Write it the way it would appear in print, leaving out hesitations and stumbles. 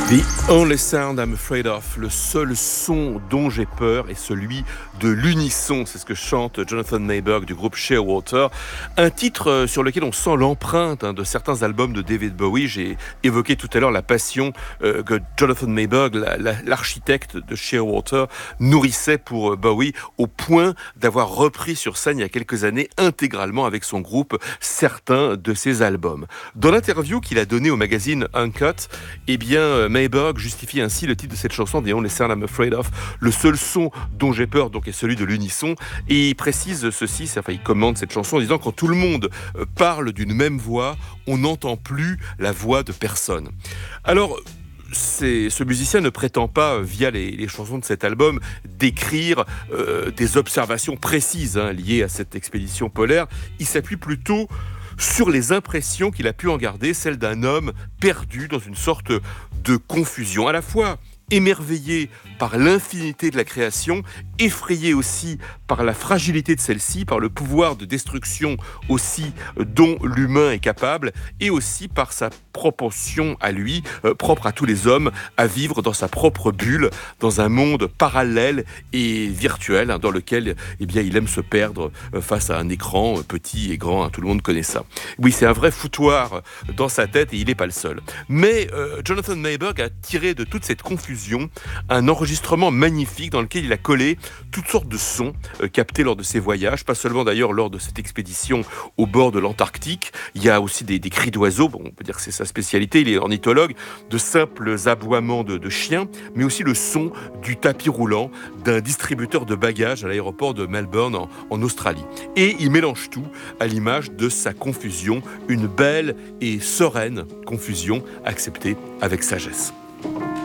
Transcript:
The only sound I'm afraid of, le seul son dont j'ai peur est celui de l'unisson. C'est ce que chante Jonathan Mayberg du groupe Shearwater. Un titre sur lequel on sent l'empreinte de certains albums de David Bowie. J'ai évoqué tout à l'heure la passion que Jonathan Mayberg, l'architecte de Shearwater, nourrissait pour Bowie au point d'avoir repris sur scène il y a quelques années intégralement avec son groupe certains de ses albums. Dans l'interview qu'il a donnée au magazine Uncut, eh bien, Mayberg justifie ainsi le titre de cette chanson, The Only Sound I'm Afraid of, le seul son dont j'ai peur, donc est celui de l'unisson. Et il précise ceci, il commente cette chanson en disant: quand tout le monde parle d'une même voix, on n'entend plus la voix de personne. Alors, ce musicien ne prétend pas, via les chansons de cet album, décrire des observations précises liées à cette expédition polaire. Il s'appuie plutôt sur les impressions qu'il a pu en garder, celles d'un homme perdu dans une sorte de confusion, à la fois émerveillé par l'infinité de la création, effrayé aussi par la fragilité de celle-ci, par le pouvoir de destruction aussi dont l'humain est capable, et aussi par sa propension à lui, propre à tous les hommes, à vivre dans sa propre bulle, dans un monde parallèle et virtuel, dans lequel il aime se perdre face à un écran petit et grand, tout le monde connaît ça. Oui, c'est un vrai foutoir dans sa tête et il n'est pas le seul. Mais Jonathan Mayberg a tiré de toute cette confusion un enregistrement magnifique dans lequel il a collé toutes sortes de sons captés lors de ses voyages, pas seulement d'ailleurs lors de cette expédition au bord de l'Antarctique. Il y a aussi des cris d'oiseaux, on peut dire que c'est sa spécialité, il est ornithologue, de simples aboiements de chiens, mais aussi le son du tapis roulant d'un distributeur de bagages à l'aéroport de Melbourne en Australie. Et il mélange tout à l'image de sa confusion, une belle et sereine confusion acceptée avec sagesse.